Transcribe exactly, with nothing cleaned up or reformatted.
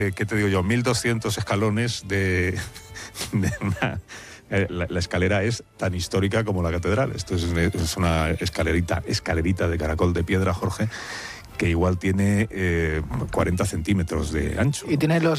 ¿Qué te digo yo? mil doscientos escalones de, de una... La, la escalera es tan histórica como la catedral. Esto es, es una escalerita, escalerita de caracol de piedra, Jorge, que igual tiene eh, cuarenta centímetros de ancho. Y tiene los